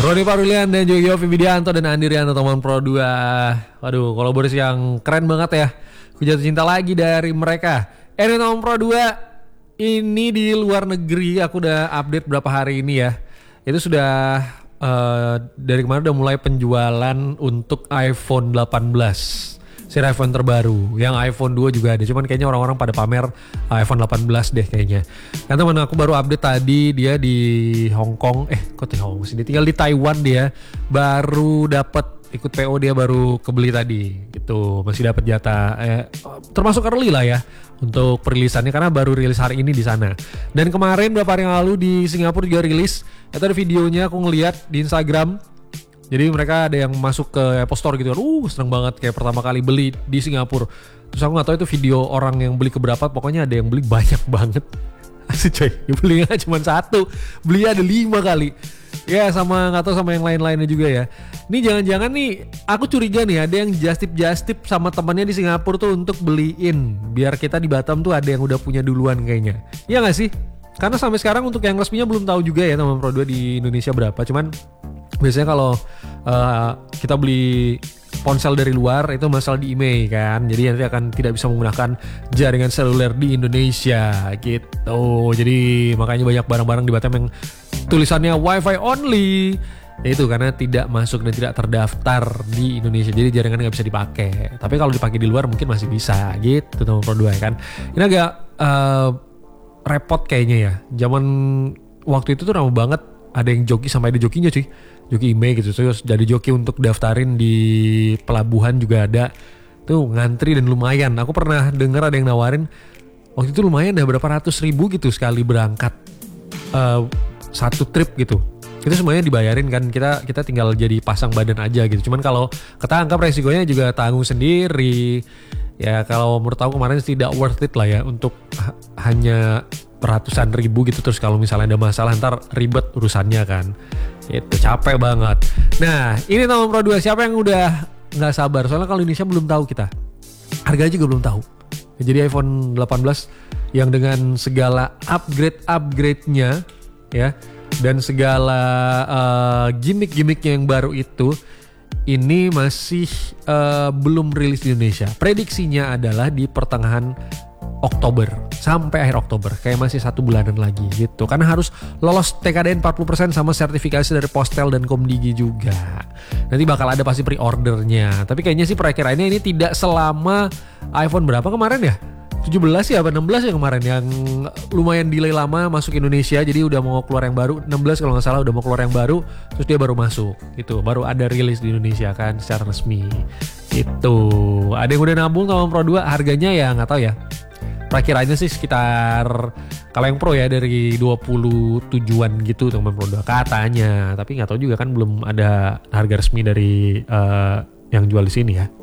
Roni Parulian dan juga Yofi Widianto dan Andi Rianto teman Pro 2. Waduh, kolaborasi yang keren banget ya. Aku jatuh cinta lagi dari mereka. Ini teman Pro 2. Ini di luar negeri, aku udah update berapa hari ini ya. Itu sudah dari kemarin udah mulai penjualan untuk iPhone 18. Seri iPhone terbaru. Yang iPhone 2 juga ada. Cuman kayaknya orang-orang pada pamer iPhone 18 deh kayaknya. Kan teman aku baru update tadi, dia di Hong Kong. Kok di Hong Kong sih? Dia tinggal di Taiwan dia. Baru dapat ikut PO, dia baru kebeli tadi. Gitu. Masih dapat jatah. Termasuk early lah ya untuk perilisannya karena baru rilis hari ini di sana. Dan kemarin beberapa hari yang lalu di Singapura juga rilis. Itu ada videonya aku ngeliat di Instagram. Jadi mereka ada yang masuk ke Apple Store gitu kan. Seneng banget kayak pertama kali beli di Singapura. Terus aku gak tahu itu video orang yang beli keberapa. Pokoknya ada yang beli banyak banget. Asik coy, belinya cuma satu, beli ada 5 kali. Ya sama gak tahu sama yang lain-lainnya juga ya. Ini jangan-jangan nih aku curiga nih ada yang just tip sama temannya di Singapura tuh untuk beliin. Biar kita di Batam tuh ada yang udah punya duluan kayaknya. Iya gak sih? Karena sampai sekarang untuk yang resminya belum tahu juga ya teman Pro 2 di Indonesia berapa. Cuman biasanya kalau kita beli ponsel dari luar itu masalah di IMEI kan. Jadi nanti akan tidak bisa menggunakan jaringan seluler di Indonesia gitu. Jadi makanya banyak barang-barang di Batam yang tulisannya Wi-Fi only. Itu karena tidak masuk dan tidak terdaftar di Indonesia. Jadi jaringannya nggak bisa dipakai. Tapi kalau dipakai di luar mungkin masih bisa gitu teman Pro 2 kan. Ini agak repot kayaknya ya. Zaman waktu itu tuh ramai banget. Ada yang joki sampai ada jokinya cuy. Joki IMEI gitu. Terus jadi joki untuk daftarin di pelabuhan juga ada. Tuh ngantri dan lumayan. Aku pernah dengar ada yang nawarin. Waktu itu lumayan dah berapa ratus ribu gitu sekali berangkat. Satu trip gitu. Itu semuanya dibayarin kan. Kita tinggal jadi pasang badan aja gitu. Cuman kalau ketangkap resikonya juga tanggung sendiri. Ya kalau menurut aku kemarin tidak worth it lah ya. Untuk hanya ratusan ribu gitu. Terus kalau misalnya ada masalah ntar ribet urusannya kan. Itu capek banget. Nah ini teman Pro 2, siapa yang udah gak sabar. Soalnya kalau Indonesia belum tahu kita. Harganya juga belum tahu. Jadi iPhone 18 yang dengan segala upgrade-nya ya. Dan segala gimmick-gimmicknya yang baru itu. Ini masih belum rilis di Indonesia. Prediksinya adalah di pertengahan Oktober sampai akhir Oktober, kayak masih 1 bulanan lagi gitu. Karena harus lolos TKDN 40% sama sertifikasi dari Postel dan Komdigi juga. Nanti bakal ada pasti pre-ordernya. Tapi kayaknya sih perakiraannya ini tidak selama iPhone berapa kemarin ya? 17 ya apa 16 ya kemarin yang lumayan delay lama masuk Indonesia. Jadi udah mau keluar yang baru, 16 kalau gak salah udah mau keluar yang baru. Terus dia baru masuk gitu, baru ada rilis di Indonesia kan secara resmi gitu. Ada yang udah nabung sama Pro 2, harganya ya gak tahu ya. Perakiraannya sih sekitar kalau yang Pro ya dari 27-an gitu teman Pro 2 katanya. Tapi nggak tahu juga kan belum ada harga resmi dari yang jual di sini ya.